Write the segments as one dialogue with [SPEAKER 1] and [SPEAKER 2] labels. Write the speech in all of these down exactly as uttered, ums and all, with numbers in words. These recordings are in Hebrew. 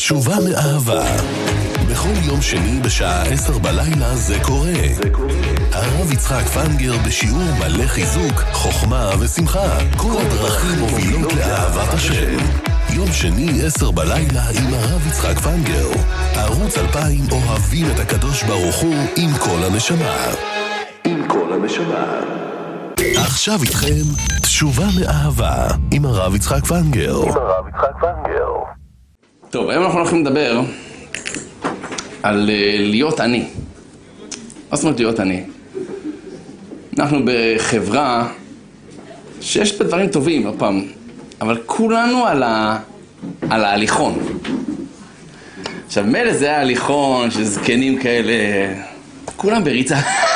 [SPEAKER 1] תשובה מאהבה. בכל יום שני בשעה עשר בלילה זה קורה. זה קורה. הרב יצחק פנגר בשיעור מלא חיזוק, חוכמה ושמחה. כל הדרכים מובילות לאהבת השם. יום שני עשר בלילה עם הרב יצחק פנגר. ערוץ אלפיים אוהבים את הקדוש ברוך הוא עם כל הנשמה. עם כל הנשמה. עכשיו איתכם תשובה מאהבה עם הרב יצחק פנגר. עם הרב יצחק פנגר.
[SPEAKER 2] טוב, היום אנחנו הולכים לדבר על להיות עני. מה זאת אומרת להיות עני? אנחנו בחברה שיש בה דברים טובים, הפעם, אבל כולנו על, ה... על ההליכון. עכשיו, מילא זה היה הליכון של זקנים כאלה, כולם בריצה.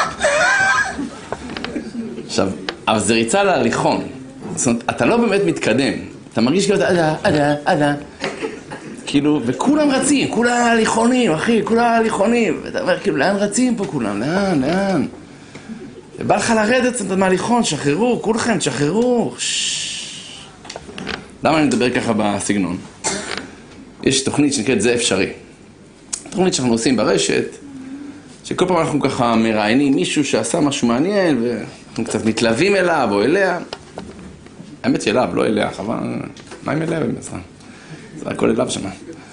[SPEAKER 2] עכשיו, אבל זה ריצה על ההליכון. זאת אומרת, אתה לא באמת מתקדם. אתה מרגיש כאילו, עדה, עדה, עדה. כאילו, וכולם רצים, כולם הליכונים, אחי, כולם הליכונים. ואתה אומר, כאילו, לאן רצים פה כולם? לאן, לאן? ובא לך לרדת מהליכון, שחררו, כולכם, שחררו. למה אני מדבר ככה בסגנון? יש תוכנית שנקראת זה אפשרי. תוכנית שאנחנו עושים ברשת, שכל פעם אנחנו ככה מראיינים מישהו שעשה משהו מעניין, ואנחנו קצת מתלווים אליו או אליה. האמת שאליו, לא אליה, חבל, מה עם אליה במזרח? זה הכל אליו שמה.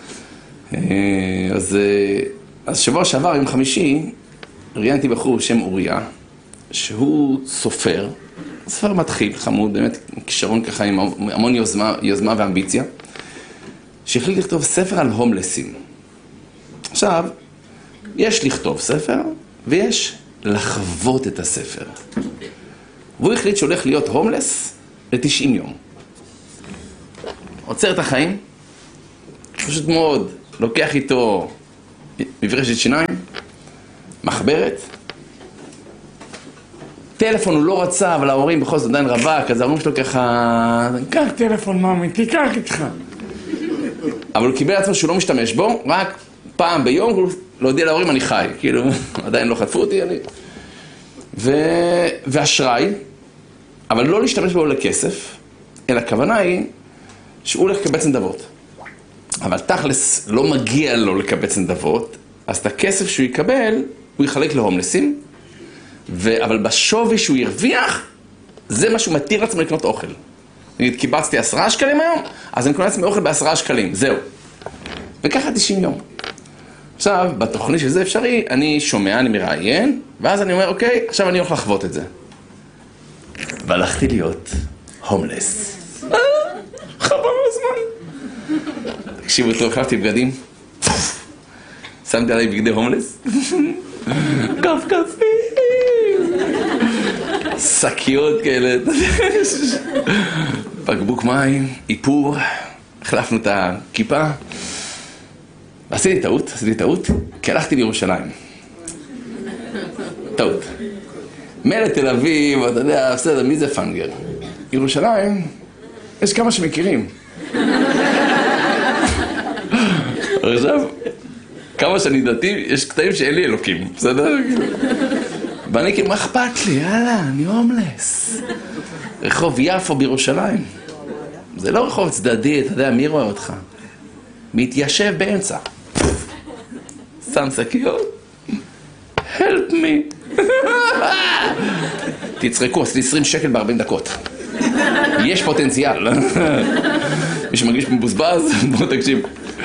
[SPEAKER 2] אז, אז שבוע שעבר, יום חמישי, ראיינתי בחור בשם אוריה, שהוא סופר, סופר מתחיל, חמוד, באמת כישרון ככה עם המון יוזמה, יוזמה ואמביציה, שהחליט לכתוב ספר על הומלסים. עכשיו, יש לכתוב ספר, ויש לחוות את הספר. והוא החליט שהולך להיות הומלס ל-תשעים יום. עוצר את החיים, פשוט מאוד, לוקח איתו מברשת שיניים, מחברת, טלפון הוא לא רצה, אבל ההורים בכל זאת עדיין רווק, אז ההורים שלו ככה, קח טלפון ממי, תיקח איתך. אבל הוא קיבל עצמו שהוא לא משתמש בו, רק פעם ביום הוא לא יודע להורים אני חי, כאילו, עדיין לא חטפו אותי, אני... ו... ואשראי, אבל לא להשתמש בו לכסף, אלא הכוונה היא שהוא הולך לקבץ נדבות. אבל תכלס לא מגיע לו לקבץ נדבות, אז את הכסף שהוא יקבל, הוא יחלק להומלסים, ו... אבל בשווי שהוא ירוויח, זה מה שהוא מתיר לעצמו לקנות אוכל. נגיד, קיבצתי עשרה שקלים היום, אז אני קונה לעצמי אוכל בעשרה שקלים, זהו. וככה תשעים יום. עכשיו, בתוכנית שזה אפשרי, אני שומע, אני מראיין, ואז אני אומר, אוקיי, עכשיו אני הולך לחוות את זה. והלכתי להיות הומלס. חבל הזמן. תקשיבו טוב, החלפתי בגדים. שמתי עליי בגדי הומלס. קפקפי. שקיות כאלה. בקבוק מים, איפור. החלפנו את הכיפה. עשיתי טעות, עשיתי טעות, כי הלכתי לירושלים. טעות. מילא תל אביב, אתה יודע, בסדר, מי זה פנגר? ירושלים, יש כמה שמכירים. עכשיו, כמה שאני דתי, יש קטעים שאין לי אלוקים, בסדר? ואני כאילו, מה אכפת לי? יאללה, אני הומלס. רחוב יפו בירושלים. זה לא רחוב צדדי, אתה יודע, מי רואה אותך? מתיישב באמצע. שם שקיות. Help me. תצחקו, עשיתי עשרים שקל ב-ארבעים דקות. יש פוטנציאל. מי שמרגיש מבוזבז, בואו תקשיב.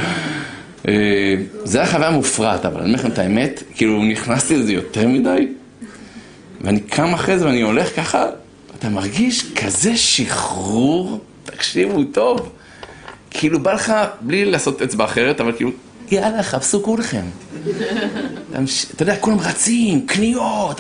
[SPEAKER 2] זה היה חוויה מופרעת, אבל אני אומר לכם את האמת, כאילו נכנסתי לזה יותר מדי, ואני קם אחרי זה ואני הולך ככה, אתה מרגיש כזה שחרור, תקשיבו טוב. כאילו בא לך, בלי לעשות אצבע אחרת, אבל כאילו, יאללה, חפשו כולכם. אתה יודע, כולם רצים, קניות,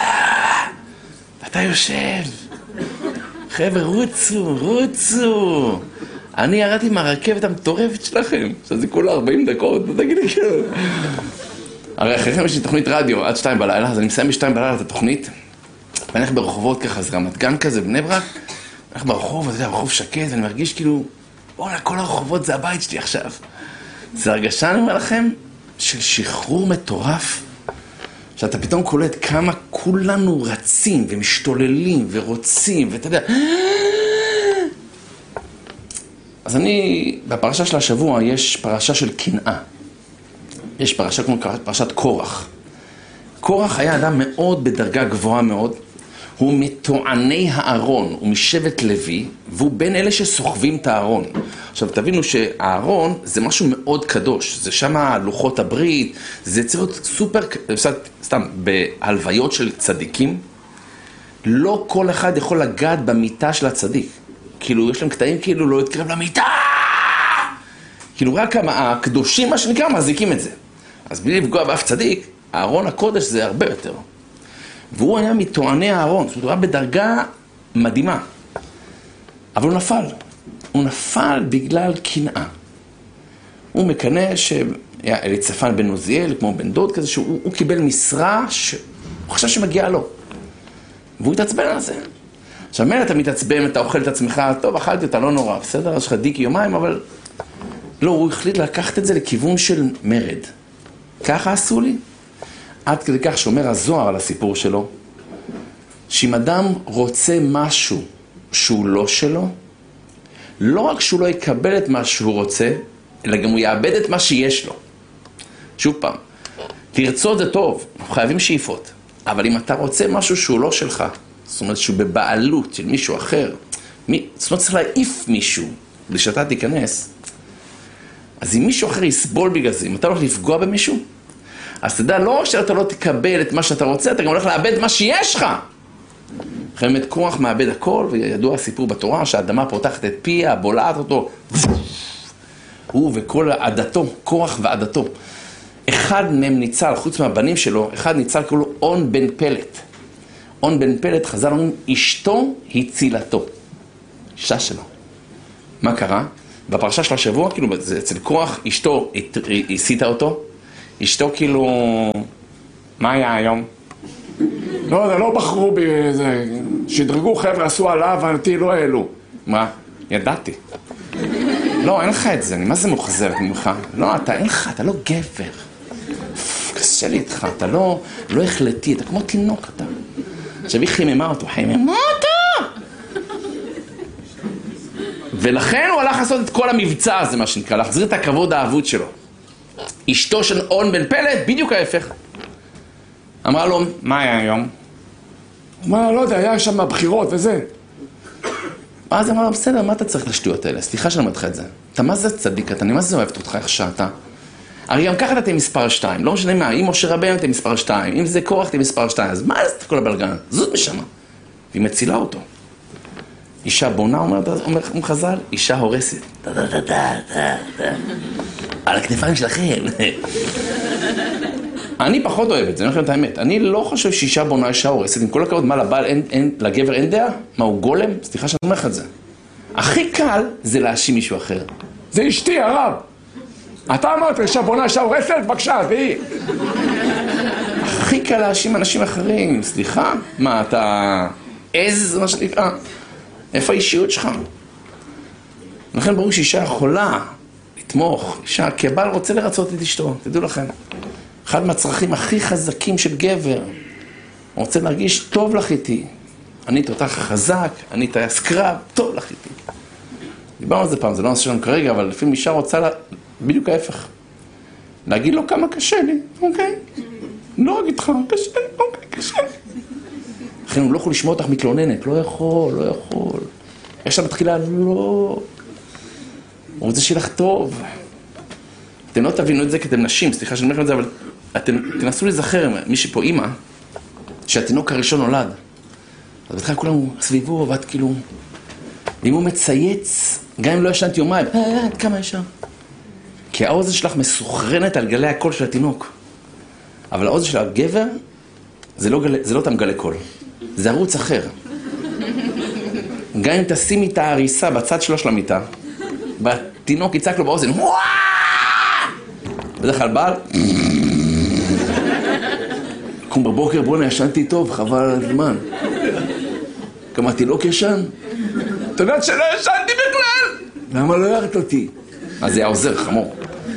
[SPEAKER 2] אתה יושב. חבר'ה, רוצו, רוצו. אני ירדתי מהרכבת המטורפת שלכם, שזה כולה ארבעים דקות, תגיד לי כאילו. הרי אחריכם יש לי תוכנית רדיו עד שתיים בלילה, אז אני מסיים בשתיים בלילה את התוכנית, ואני הולך ברחובות ככה, זה רמת גן כזה, בני ברק, אני הולך ברחוב, אתה יודע, רחוב שקט, ואני מרגיש כאילו, בוא'נה, כל הרחובות זה הבית שלי עכשיו. זה הרגשה, אני אומר לכם, של שחרור מטורף, שאתה פתאום קולט כמה כולנו רצים ומשתוללים ורוצים, ואתה יודע, אז אני, בפרשה של השבוע יש פרשה של קנאה. יש פרשה כמו פרשת קורח. קורח היה אדם מאוד בדרגה גבוהה מאוד. הוא מטועני הארון, הוא משבט לוי, והוא בין אלה שסוחבים את הארון. עכשיו תבינו שהארון זה משהו מאוד קדוש. זה שם לוחות הברית, זה צריך להיות סופר, סתם, בהלוויות של צדיקים. לא כל אחד יכול לגעת במיטה של הצדיק. כאילו, יש להם קטעים כאילו לא יתקרב למיטה! כאילו, רק הקדושים, מה שנקרא, מחזיקים את זה. אז בלי לפגוע באף צדיק, הארון הקודש זה הרבה יותר. והוא היה מטועני הארון, זאת אומרת, הוא היה בדרגה מדהימה. אבל הוא נפל. הוא נפל בגלל קנאה. הוא מקנה שהיה אליצפן בן עוזיאל, כמו בן דוד כזה, שהוא הוא קיבל משרה שהוא חשב שמגיעה לו. והוא התעצבן על זה. עכשיו, מילא אתה מתעצבן, אתה אוכל את עצמך, טוב, אכלתי אותה, לא נורא, בסדר? יש לך דיק יומיים, אבל לא, הוא החליט לקחת את זה לכיוון של מרד. ככה עשו לי? עד כדי כך שאומר הזוהר על הסיפור שלו, שאם אדם רוצה משהו שהוא לא שלו, לא רק שהוא לא יקבל את מה שהוא רוצה, אלא גם הוא יאבד את מה שיש לו. שוב פעם, תרצות זה טוב, אנחנו חייבים שאיפות. אבל אם אתה רוצה משהו שהוא לא שלך, זאת אומרת שהוא בבעלות של מישהו אחר, מי, זאת אומרת צריך להעיף מישהו, כדי שאתה תיכנס, אז אם מישהו אחר יסבול בגלל זה, אם אתה הולך לפגוע במישהו, אז תדע, לא רק שאתה לא תקבל את מה שאתה רוצה, אתה גם הולך לאבד מה שיש לך. חמת קורח מאבד הכל, וידוע הסיפור בתורה שהאדמה פותחת את פיה, בולעת אותו, הוא וכל עדתו, קורח ועדתו. אחד מהם ניצל, חוץ מהבנים שלו, אחד ניצל קראו לו און בן פלט. און בן פלט חזר לנו, אשתו הצילתו. אישה שלו. מה קרה? בפרשה של השבוע, כאילו, אצל קורח, אשתו הסיתה אותו. אשתו כאילו, מה היה היום?
[SPEAKER 3] לא, זה לא בחרו בי, זה... שדרגו חבר'ה, עשו עליו, ואנתי לא העלו.
[SPEAKER 2] מה? ידעתי. לא, אין לך את זה, אני מה זה מוחזרת ממך? לא, אתה, אין לך, אתה לא גבר. קשה לי איתך, אתה לא, לא החלטי, אתה כמו תינוק, אתה. עכשיו היא חיממה אותו, חיממה אותו! ולכן הוא הלך לעשות את כל המבצע הזה, מה שנקרא, להחזיר את הכבוד האבוד שלו. אשתו של און בן פלט, בדיוק ההפך. אמרה לו, מה היה היום?
[SPEAKER 3] מה, לא יודע, היה שם בחירות וזה.
[SPEAKER 2] אז אמרה לו, בסדר, מה אתה צריך לשטויות האלה? סליחה שאני אומר לך את זה. אתה מה זה צדיק, אתה, אני מה זה אוהבת אותך איך שאתה? הרי גם ככה אתה תהיה מספר שתיים, לא משנה מה, אם משה רבנו תהיה מספר שתיים, אם זה קורח תהיה מספר שתיים, אז מה זה כל הבלגן? זאת משמה. והיא מצילה אותו. אישה בונה, אומר, אומר חז"ל, אישה הורסת. על הכתפיים שלכם. אני פחות אוהב את זה, אני חושב את האמת. אני לא חושב שאישה בונה אישה הורסת, עם כל הכבוד, מה לבעל, אין, אין, לגבר אין דעה? מה, הוא גולם? סליחה שאני אומר לך את זה. הכי קל זה להאשים מישהו אחר.
[SPEAKER 3] זה אשתי, הרב. אתה אמרת אישה בונה אישה הורסת, בבקשה, והיא.
[SPEAKER 2] הכי קל להאשים אנשים אחרים, סליחה? מה, אתה... איזה, מה שנקרא? איפה האישיות שלך? לכן ברור שאישה יכולה לתמוך, אישה, כי הבעל רוצה לרצות את אשתו, תדעו לכם. אחד מהצרכים הכי חזקים של גבר, הוא רוצה להרגיש טוב לך איתי. אני תותח חזק, אני טייס קרב, טוב לך איתי. דיברנו על זה פעם, זה לא נושא שלנו כרגע, אבל לפעמים אישה רוצה לה... בדיוק ההפך. להגיד לו כמה קשה לי, אוקיי? לא אגיד לך, קשה לי, אוקיי, קשה לי. לכן הוא לא יכול לשמוע אותך מתלוננת, לא יכול, לא יכול. יש לה בתחילה, לא. הוא רוצה שיהיה לך טוב. אתם לא תבינו את זה כי אתם נשים, סליחה שאני אומר לכם את זה, אבל אתם תנסו להיזכר, מי שפה אימא, שהתינוק הראשון נולד. אז בתחילה כולנו סביבו, ואת כאילו, אם הוא מצייץ, גם אם לא ישנת יומיים, אה, עד כמה ישר. כי האוזן שלך מסוכרנת על גלי הקול של התינוק. אבל האוזן של הגבר, זה לא, זה לא אותם גלי קול. זה ערוץ אחר. גם אם תשימי את ההריסה בצד שלו של המיטה, בתינוק יצעק לו באוזן, וואו! בדרך כלל בעל, קום בבוקר, בוא נשנתי טוב, חבל על הזמן. כמה תינוק ישן?
[SPEAKER 3] אתה יודעת שלא ישנתי בכלל?
[SPEAKER 2] למה לא הערת אותי? אז זה היה עוזר, חמור.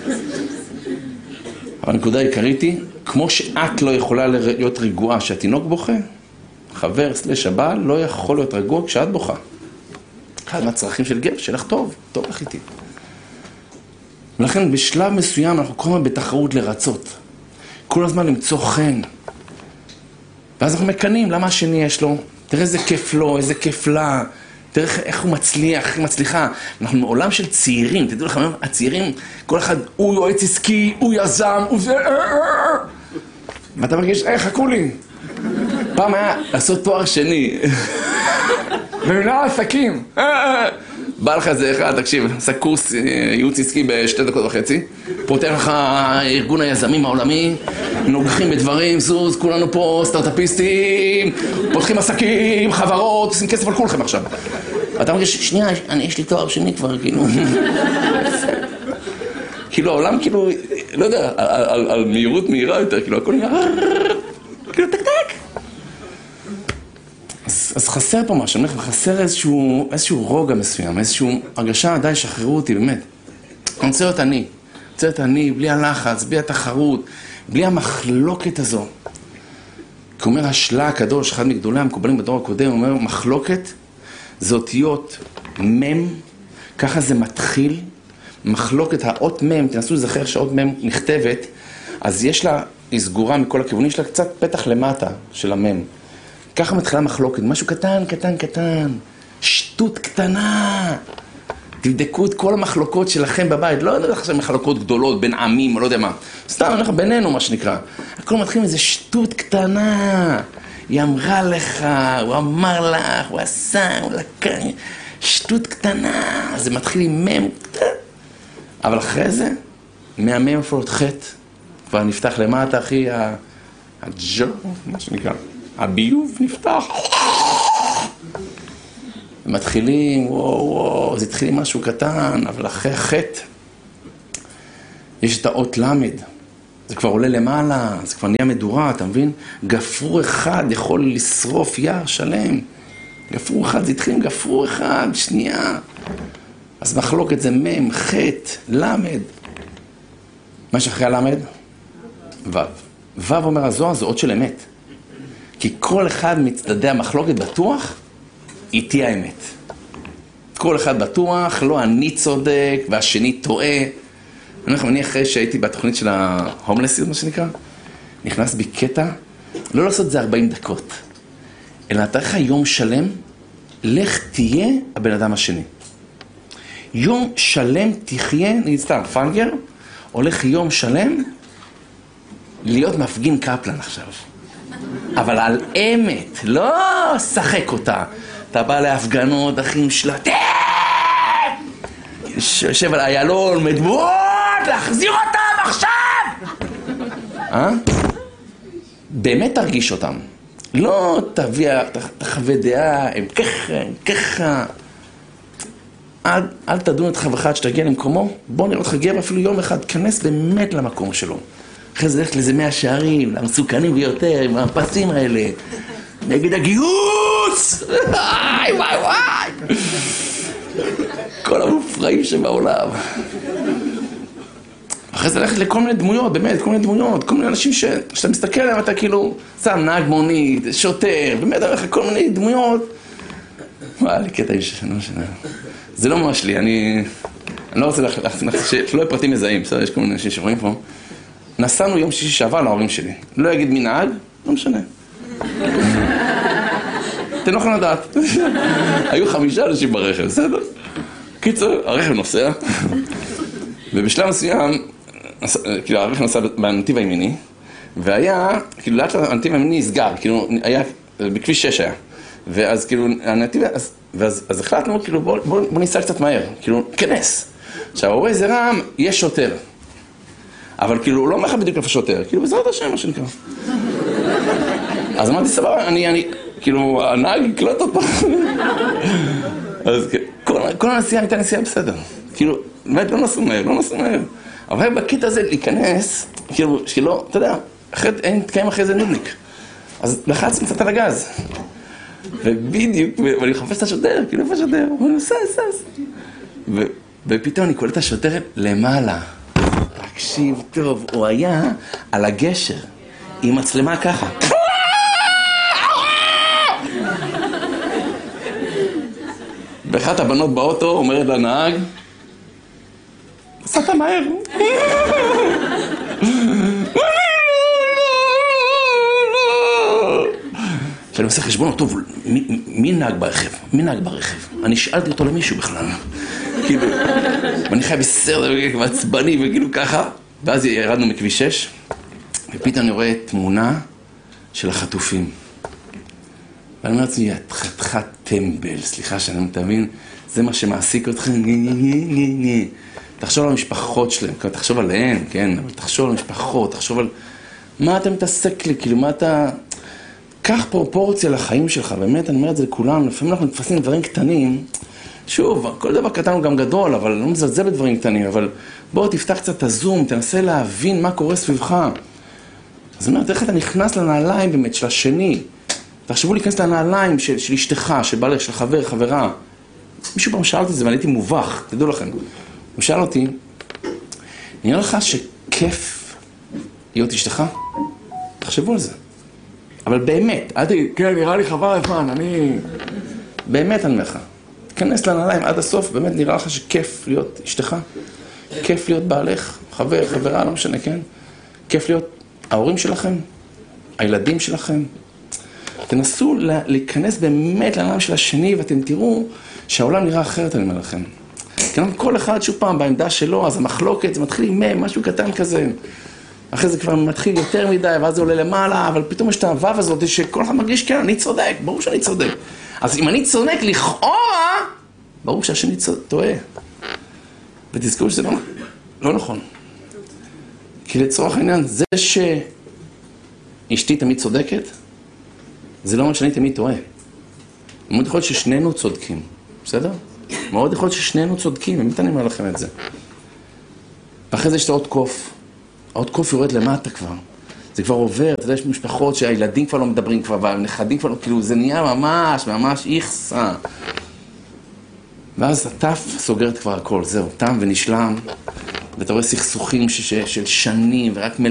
[SPEAKER 2] אבל הנקודה העיקרית היא, כמו שאת לא יכולה להיות רגועה שהתינוק בוכה, חבר סלש הבעל לא יכול להיות רגוע כשאת בוכה. אחד מהצרכים של גבר, שלך טוב, טוב לך איתי. ולכן בשלב מסוים אנחנו כל הזמן בתחרות לרצות. כל הזמן למצוא חן. ואז אנחנו מקנים, למה השני יש לו? תראה איזה כיף לו, איזה כיף לה. תראה איך הוא מצליח, איך היא מצליחה. אנחנו מעולם של צעירים, תדעו לכם, הצעירים, כל אחד, הוא יועץ עסקי, הוא יזם, הוא זה... ואתה מרגיש, אה, חכו לי. פעם היה לעשות תואר שני. במנהל עסקים. בא לך איזה אחד, תקשיב, עשה קורס ייעוץ עסקי בשתי דקות וחצי. פותח לך ארגון היזמים העולמי, נוגחים בדברים, זוז, כולנו פה סטארט-אפיסטים, פותחים עסקים, חברות, עושים כסף על כולכם עכשיו. אתה מרגיש, שנייה, אני, יש לי תואר שני כבר, כאילו. כאילו, העולם כאילו, לא יודע, על, על, על מהירות מהירה יותר, כאילו, הכל נראה, כאילו, טק טק. אז, אז חסר פה משהו, אני אומר, חסר איזשהו, איזשהו רוגע מסוים, איזשהו הרגשה, די, שחררו אותי, באמת. אני רוצה להיות אני, רוצה להיות אני, בלי הלחץ, בלי התחרות, בלי המחלוקת הזו. כי אומר השלה הקדוש, אחד מגדולי המקובלים בדור הקודם, הוא אומר, מחלוקת זה אותיות מם, ככה זה מתחיל, מחלוקת, האות מם, תנסו לזכר שהאות מם נכתבת, אז יש לה, היא סגורה מכל הכיוונים, יש לה קצת פתח למטה של המם. ככה מתחילה מחלוקת, משהו קטן, קטן, קטן, שטות קטנה. תבדקו את כל המחלוקות שלכם בבית, לא יודע לך מחלוקות גדולות בין עמים, לא יודע מה. סתם, אני הולך בינינו, מה שנקרא. הכל מתחיל עם איזה שטות קטנה. היא אמרה לך, הוא אמר לך, הוא עשה, הוא לקח, שטות קטנה. זה מתחיל עם מם קטן. אבל אחרי זה, מהמם אפילו חטא. כבר נפתח למטה, אחי, הג'ו, מה שנקרא. הביוב נפתח. מתחילים, וואו, וואו, זה התחיל עם משהו קטן, אבל אחרי חטא, יש את האות למד. זה כבר עולה למעלה, זה כבר נהיה מדורה, אתה מבין? גפרור אחד יכול לשרוף יער שלם. גפרור אחד, זה התחיל עם גפרור אחד, שנייה. אז מחלוקת זה מם, חטא, למד. מה שאחרי הלמד? וו. וו אומר הזוהר, זה אות של אמת. כי כל אחד מצדדי המחלוקת בטוח, איתי האמת. כל אחד בטוח, לא אני צודק והשני טועה. אני אחרי שהייתי בתוכנית של ההומלסיות, מה שנקרא, נכנס בי קטע, לא לעשות זה ארבעים דקות, אלא נתן לך יום שלם, לך תהיה הבן אדם השני. יום שלם תחיה, נצטער, פנגר, הולך יום שלם להיות מפגין קפלן עכשיו. אבל על אמת, לא שחק אותה. אתה בא להפגנות, אחים שלטים! יושב על איילון, מדמות, להחזיר אותם עכשיו! אה? באמת תרגיש אותם. לא תביא, תחווה דעה, הם ככה, הם ככה. אל, אל תדון את חברך עד שתגיע למקומו, בוא נראה לך גבר אפילו יום אחד, כנס באמת למקום שלו. אחרי זה ללכת לזה מאה שערים, למסוכנים ביותר, עם הפסים האלה. נגד הגיוס! וואי וואי וואי! כל המופרעים שבעולם. אחרי זה ללכת לכל מיני דמויות, באמת, כל מיני דמויות, כל מיני אנשים ש... שאתה מסתכל עליהם, אתה כאילו, שם נהג מונית, שוטר, באמת, הולך כל מיני דמויות. וואי, לי קטע איש, לא משנה. זה לא ממש לי, אני... אני לא רוצה להכניס, שלא יהיה פרטים מזהים, בסדר? יש כל מיני אנשים שרואים פה. נסענו יום שישי שעבר להורים שלי. לא אגיד מי נהג, לא משנה. אתם לא יכולים לדעת. היו חמישה אנשים ברכב, בסדר? קיצור, הרכב נוסע, ובשלב מסוים, כאילו הרכב נוסע בנתיב הימיני, והיה, כאילו לאט הנתיב הימיני נסגר, כאילו היה, בכביש שש היה. ואז כאילו הנתיב, ואז אז החלטנו, כאילו בוא, בוא, בוא ניסע קצת מהר, כאילו, כנס. עכשיו, הורי זה רם, יש שוטר. אבל כאילו, הוא לא אומר לך בדיוק איפה שוטר, כאילו, בעזרת השם, מה שנקרא. אז אמרתי, סבבה, אני, אני, כאילו, הנהג יקלוט אותו. אז כל, כל הנסיעה הייתה נסיעה בסדר. כאילו, באמת לא נסעו מהר, לא נסעו מהר. אבל בקטע הזה להיכנס, כאילו, שלא, אתה יודע, אחרת, אין תקיים אחרי זה נודניק. אז לחצתי קצת על הגז. ובדיוק, ואני מחפש את השוטר, כאילו, איפה השוטר? הוא אומר, סע, סע, סע. ופתאום אני קולט את השוטר למעלה. תקשיב טוב, הוא היה על הגשר, עם מצלמה ככה. ואחת הבנות באוטו אומרת לנהג, נסעת מהר. שאני עושה חשבון, טוב, מי, מי נהג ברכב? מי נהג ברכב? אני שאלתי אותו למישהו בכלל. כאילו, ואני חי בסרט, מעצבני וכאילו ככה. ואז ירדנו מכביש שש, ופתאום אני רואה תמונה של החטופים. ואני אומר לעצמי, חתיכת טמבל, סליחה שאני מתאמין, זה מה שמעסיק אותך, נה נה נה נה. תחשוב על המשפחות שלהם, תחשוב עליהם, כן, אבל תחשוב על המשפחות, תחשוב על... מה אתה מתעסק לי, כאילו, מה אתה... קח פרופורציה לחיים שלך, באמת, אני אומר את זה לכולם, לפעמים אנחנו נתפסים דברים קטנים, שוב, כל דבר קטן הוא גם גדול, אבל לא מזלזל בדברים קטנים, אבל בוא תפתח קצת את הזום, תנסה להבין מה קורה סביבך. אז אני אומרת, איך אתה נכנס לנעליים באמת של השני? תחשבו להיכנס לנעליים של, של אשתך, של בעלך, של חבר, חברה. מישהו פעם שאל אותי את זה ואני הייתי מובך, תדעו לכם. הוא שאל אותי, נראה לך שכיף להיות אשתך? תחשבו על זה. אבל באמת, אל תגיד,
[SPEAKER 3] כן, נראה לי חבל הזמן, אני...
[SPEAKER 2] באמת אני אומר לך. תיכנס לנעליים עד הסוף, באמת נראה לך שכיף להיות אשתך? כיף להיות בעלך, חבר, חברה, לא משנה, כן? כיף להיות ההורים שלכם, הילדים שלכם. תנסו להיכנס באמת לנעליים של השני, ואתם תראו שהעולם נראה אחרת, אני אומר לכם. כן, כל אחד שוב פעם בעמדה שלו, אז המחלוקת, זה מתחיל עם משהו קטן כזה. אחרי זה כבר מתחיל יותר מדי, ואז זה עולה למעלה, אבל פתאום יש את האהבה הזאת שכל אחד מרגיש, כן, אני צודק, ברור שאני צודק. אז אם אני צודק לכאורה, ברור שהשני טועה. ותזכרו שזה לא, לא נכון. כי לצורך העניין, זה שאשתי תמיד צודקת, זה לא אומר שאני תמיד טועה. מאוד יכול להיות ששנינו צודקים, בסדר? מאוד יכול להיות ששנינו צודקים, באמת אני אומר לכם את זה. ואחרי זה יש את העוד קוף. העוד קוף יורד למטה כבר. זה כבר עובר, אתה יודע, יש משפחות שהילדים כבר לא מדברים כבר, והנכדים כבר לא, כאילו, זה נהיה ממש, ממש איכסה. ואז הטף סוגרת כבר הכל, זהו, תם ונשלם, ואתה רואה סכסוכים ש- ש- של שנים, ורק מ...